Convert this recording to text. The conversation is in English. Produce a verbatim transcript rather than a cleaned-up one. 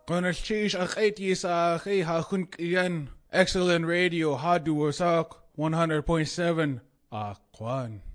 Konarchish akaitis a kay hakun iyan. Excellent radio, Hadu Wasak, one hundred point seven. Akwan.